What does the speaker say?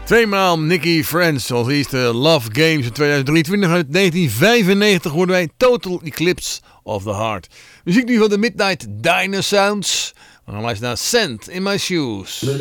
Tweemaal Nicky Friends, als eerste Love Games in 2023. Uit 1995 hoorden wij Total Eclipse of the Heart. Muziek nu van de Midnight Diner Sounds. We gaan luisteren naar Sand in My Shoes.